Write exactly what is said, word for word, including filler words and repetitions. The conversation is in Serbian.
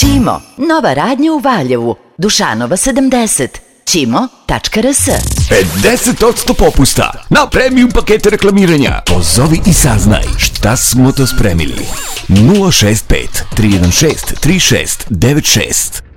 Ćimo, nova radnja u Valjevu, Dušanova sedamdeset, ćimo tačka r s. pedeset posto popusta na premium pakete reklamiranja. Pozovi i saznaj šta smo to spremili. nula šest pet tri jedan šest tri šest devet šest.